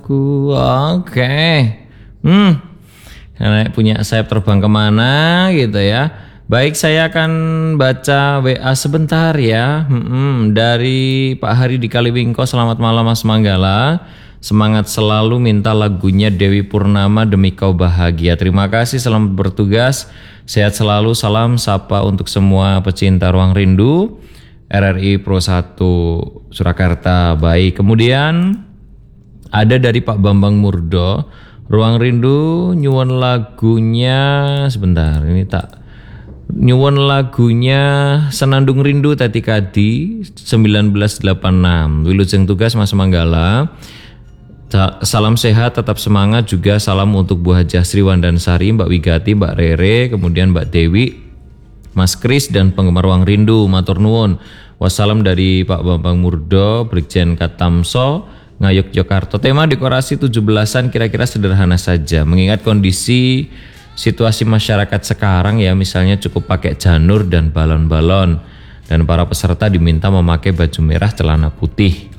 aku. Oke. Karena punya sayap terbang kemana gitu ya. Baik, saya akan baca WA sebentar ya. Dari Pak Hari di Kaliwingko. Selamat malam Mas Manggala. Semangat selalu, minta lagunya Dewi Purnama Demi Kau Bahagia. Terima kasih, selamat bertugas. Sehat selalu, salam sapa untuk semua pecinta Ruang Rindu RRI Pro 1 Surakarta. Baik, kemudian ada dari Pak Bambang Murdo. Ruang Rindu nyuwun lagunya sebentar, ini tak nyuwun lagunya Senandung Rindu Tati Kadi 1986. Wilujeng tugas Mas Manggala. Salam sehat, tetap semangat, juga salam untuk Bu Hajah Sri Wandansari, Mbak Wigati, Mbak Rere, kemudian Mbak Dewi, Mas Kris dan penggemar Ruang Rindu. Matur nuwun. Wassalam dari Pak Bambang Murdo, Brigjen Katamso, Ngayog Yogyakarta. Tema dekorasi 17-an kira-kira sederhana saja, mengingat kondisi situasi masyarakat sekarang ya, misalnya cukup pakai janur dan balon-balon, dan para peserta diminta memakai baju merah celana putih.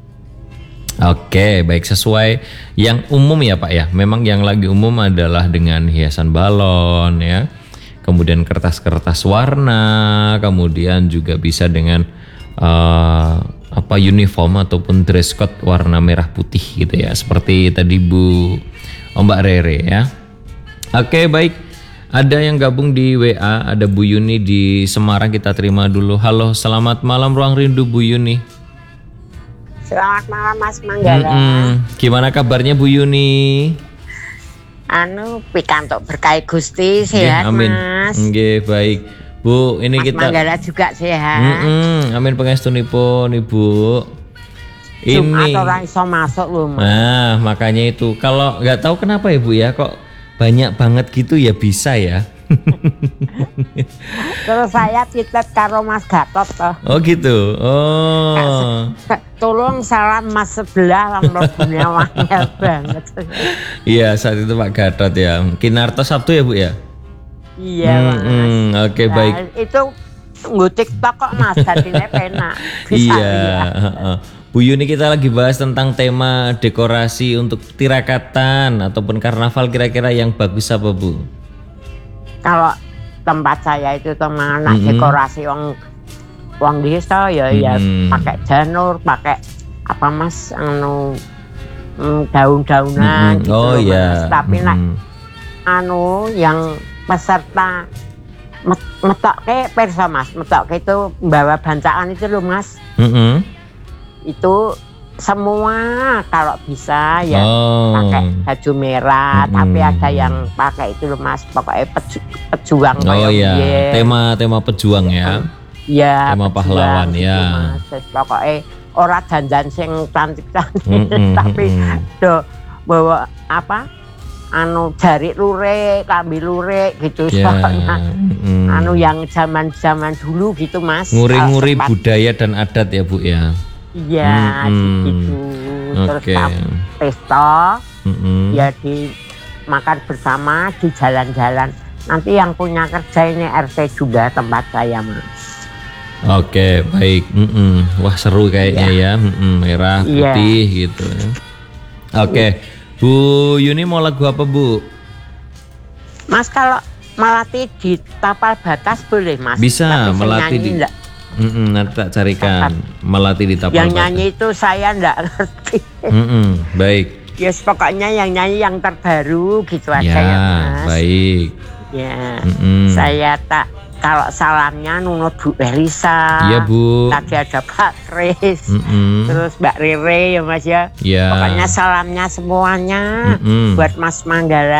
Oke, baik, sesuai yang umum ya Pak ya. Memang yang lagi umum adalah dengan hiasan balon ya, kemudian kertas-kertas warna, kemudian juga bisa dengan uniform ataupun dress code warna merah putih gitu ya, seperti tadi Mbak Rere ya. Oke, baik, ada yang gabung di WA, ada Bu Yuni di Semarang, kita terima dulu. Halo, selamat malam Ruang Rindu Bu Yuni. Selamat malam Mas Manggala. Gimana kabarnya Bu Yuni? Pikantuk berkah Gusti, sehat amin. Mas. Nggih, baik Bu, ini Mas kita Manggala juga sehat. Amin pangestunipun Ibu. Jumat Ini orang iso masuk loh Mas. Nah, makanya itu. Kalau nggak tahu kenapa ya Bu ya, kok banyak banget gitu ya bisa ya. Terus saya titip karo Mas Gatot toh. Oh gitu. Oh. Tolong salam Mas sebelah lampunya wangel banget. Iya, saat itu Pak Gatot ya. Kinarto Sabtu ya Bu ya. Iya Mas. Oke, Nah, baik. itu nggo TikTok kok Mas, dadine penak. Bisa Iya. Bu Yuni, kita lagi bahas tentang tema dekorasi untuk tirakatan ataupun karnaval, kira-kira yang bagus apa Bu? Kalau tempat saya itu teman dekorasi wong desa ya pakai janur, pakai apa Mas, daun-daunan gitu oh Mas. iya. Tapi yang peserta metokke perso Mas, metokke itu membawa bancaan itu loh Mas. Itu semua kalau bisa ya pakai baju merah, tapi ada yang pakai itu loh Mas, pokoknya pejuang. Oh iya, tema pejuang ya. Iya, tema pahlawan gitu, ya. Mas. Pokoknya ora dandan sing cantik-cantik, tapi do bawa apa? Jari lurik, kambi lurik gitu, soalnya yang zaman dulu gitu Mas. Nguri-nguri budaya dan adat ya Bu ya. Iya, gitu. Terus pesta, ya dimakan bersama di jalan-jalan. Nanti yang punya kerja ini RT juga tempat saya Mas. Oke, baik. Wah, seru kayaknya ya. Merah putih gitu. Oke. Bu Yuni mau lagu apa Bu? Mas, kalau Melati di Tapal Batas boleh Mas? Bisa, Melati di nanti tak carikan. Melati di Tapal Batas. Yang nyanyi itu saya enggak ngerti. Baik. Yes, pokoknya yang nyanyi yang terbaru gitu aja ya Mas. Baik. Ya, saya kalau salamnya Nuno Bu Elisa. Iya Bu. Tadi ada Pak Kris, terus Mbak Rere ya Mas ya. Iya. Pokoknya salamnya semuanya buat Mas Manggala.